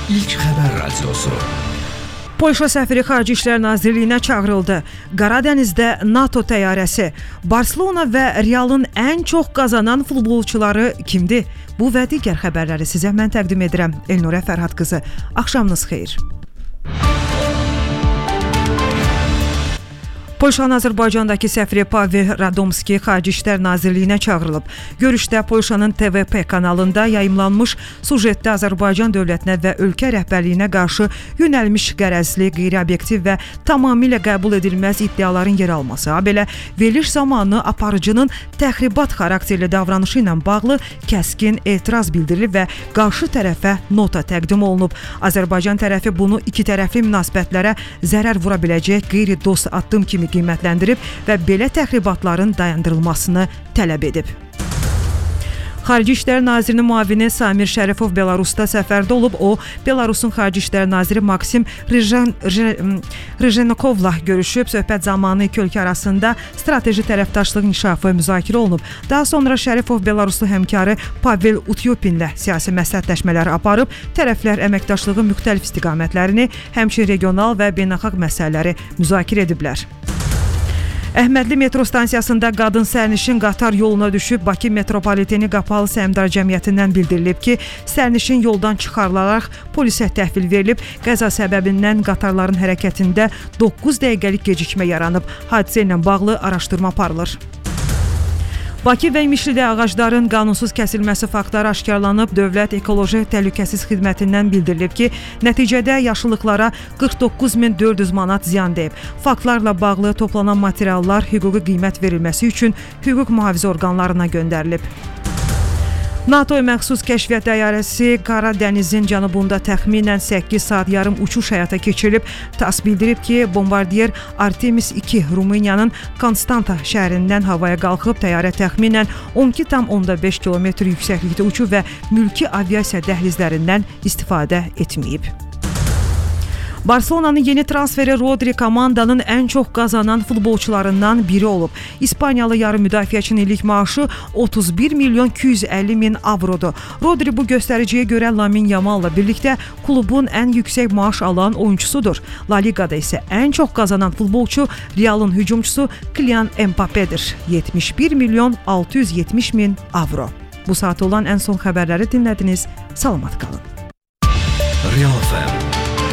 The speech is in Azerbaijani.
İlk Xəbər Radiosu. Polşa səfiri Xarici İşlər Nazirliyinə çağırıldı. Qaradənizdə NATO təyyarəsi. Barselona və Realın ən çox qazanan futbolçuları kimdir? Bu və digər xəbərləri sizə mən təqdim edirəm. Elnurə Fərhad qızı. Axşamınız xeyir. Polşanın Azərbaycandakı səfiri Pavel Radomski Xarici İşlər Nazirliyinə çağırılıb. Görüşdə Polşanın TVP kanalında yayımlanmış sujetdə Azərbaycan dövlətinə və ölkə rəhbərliyinə qarşı yönəlmiş qərəzli, qeyri-obyektiv və tamamilə qəbul edilməz iddiaların yer alması, habelə veriliş zamanı aparıcının təxribat xarakterli davranışı ilə bağlı kəskin etiraz bildirilib və qarşı tərəfə nota təqdim olunub. Azərbaycan tərəfi bunu iki tərəfli münasibətlərə zərər vura biləcək qeyri-dost addım kimi qiymətləndirib və belə təxribatların dayandırılmasını tələb edib. Xarici İşlər Nazirinin müavini Samir Şərifov Belarusda səfərdə olub. O, Belarusun Xarici İşlər Naziri Maksim Rizhenikovla görüşüb. Söhbət zamanı iki ölkə arasında strateji tərəfdaşlıq inkişafı müzakirə olunub. Daha sonra Şərifov Belaruslu həmkarı Pavel Utyopinlə siyasi məsləhətləşmələr aparıb. Tərəflər əməkdaşlığın müxtəlif istiqamətlərini, həmçinin regional və beynəlxalq məsələləri müzakirə ediblər. Əhmədli metro stansiyasında qadın sərnişin qatar yoluna düşüb. Bakı Metropoliteni Qapalı Səhmdar Cəmiyyətindən bildirilib ki, sərnişin yoldan çıxarılaraq polisə təhvil verilib. Qəza səbəbindən qatarların hərəkətində 9 dəqiqəlik gecikmə yaranıb. Hadisə ilə bağlı araşdırma aparılır. Bakı və İmişlidə ağacların qanunsuz kəsilməsi faktları aşkarlanıb. Dövlət Ekoloji Təhlükəsiz Xidmətindən bildirilib ki, nəticədə yaşıllıqlara 49.400 manat ziyan dəyib. Faktlarla bağlı toplanan materiallar hüquqi qiymət verilməsi üçün hüquq mühafizə orqanlarına göndərilib. NATO məxsus kəşfiyyat təyyarəsi Qaradənizin cənubunda təxminən 8 saat yarım uçuş həyata keçirilib. TASS bildirib ki, bombardiyer Artemis 2 Rumıniyanın Konstanta şəhərindən havaya qalxıb. Təyyarə təxminən 12,5 km yüksəklikdə uçub və mülki aviasiya dəhlizlərindən istifadə etməyib. Barselonanın yeni transferi Rodri komandanın ən çox qazanan futbolçularından biri olub. İspaniyalı yarım müdafiəçinin illik maaşı 31.250.000 avrodur. Rodri bu göstəriciyə görə Lamin Yamalla birlikdə klubun ən yüksək maaş alan oyuncusudur. La Ligada isə ən çox qazanan futbolçu Realın hücumçusu Kylian Mbappe'dir. 71.670.000 avro. Bu saat olan ən son xəbərləri dinlədiniz. Salamat qalın. Real FM